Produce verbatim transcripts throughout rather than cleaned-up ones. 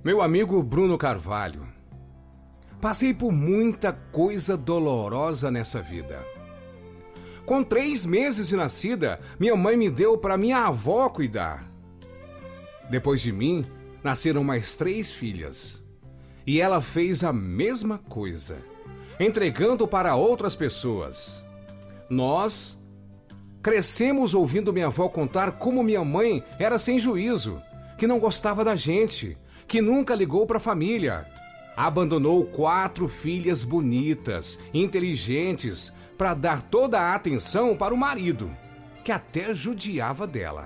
Meu amigo Bruno Carvalho, passei por muita coisa dolorosa nessa vida. Com três meses de nascida, minha mãe me deu para minha avó cuidar. Depois de mim, nasceram mais três filhas. E ela fez a mesma coisa, entregando para outras pessoas. Nós crescemos ouvindo minha avó contar como minha mãe era sem juízo, que não gostava da gente, que nunca ligou para a família. Abandonou quatro filhas bonitas, inteligentes, para dar toda a atenção para o marido, que até judiava dela.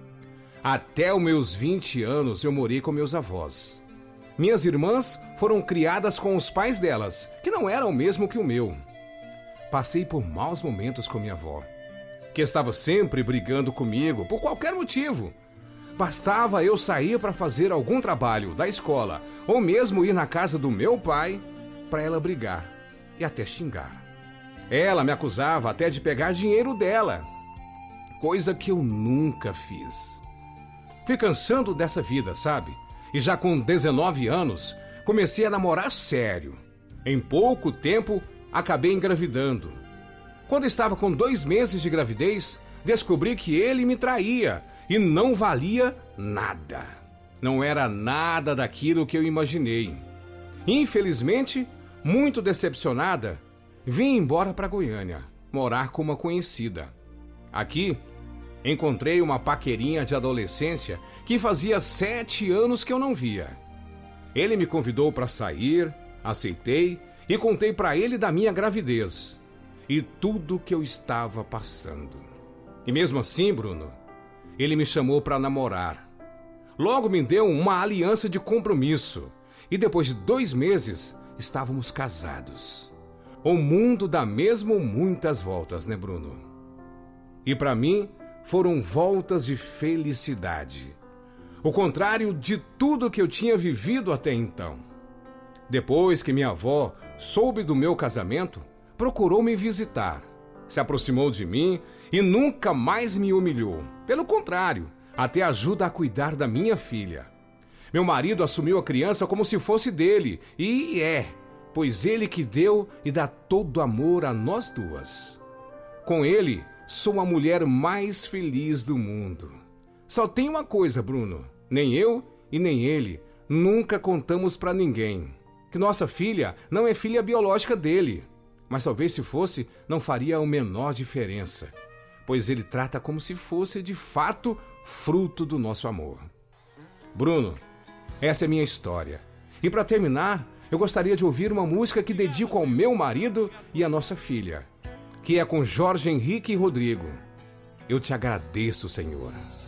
Até os meus vinte anos eu morei com meus avós. Minhas irmãs foram criadas com os pais delas, que não eram o mesmo que o meu. Passei por maus momentos com minha avó, que estava sempre brigando comigo por qualquer motivo. Bastava eu sair para fazer algum trabalho da escola ou mesmo ir na casa do meu pai para ela brigar e até xingar. Ela me acusava até de pegar dinheiro dela, coisa que eu nunca fiz. Fui cansando dessa vida, sabe? E já com dezenove anos, comecei a namorar sério. Em pouco tempo, acabei engravidando. Quando estava com dois meses de gravidez, descobri que ele me traía e não valia nada. Não era nada daquilo que eu imaginei. Infelizmente, muito decepcionada, vim embora para Goiânia, morar com uma conhecida. Aqui, encontrei uma paquerinha de adolescência que fazia sete anos que eu não via. Ele me convidou para sair, aceitei e contei para ele da minha gravidez e tudo que eu estava passando. E mesmo assim, Bruno, ele me chamou para namorar. Logo me deu uma aliança de compromisso e depois de dois meses estávamos casados. O mundo dá mesmo muitas voltas, né, Bruno? E para mim foram voltas de felicidade. O contrário de tudo que eu tinha vivido até então. Depois que minha avó soube do meu casamento, procurou me visitar. Se aproximou de mim e nunca mais me humilhou. Pelo contrário, até ajuda a cuidar da minha filha. Meu marido assumiu a criança como se fosse dele, e é, pois ele que deu e dá todo amor a nós duas. Com ele, sou a mulher mais feliz do mundo. Só tem uma coisa, Bruno, nem eu e nem ele nunca contamos pra ninguém, que nossa filha não é filha biológica dele. Mas talvez se fosse, não faria a menor diferença, pois ele trata como se fosse de fato fruto do nosso amor. Bruno, essa é minha história. E para terminar, eu gostaria de ouvir uma música que dedico ao meu marido e à nossa filha, que é com Jorge Henrique e Rodrigo. Eu te agradeço, Senhor.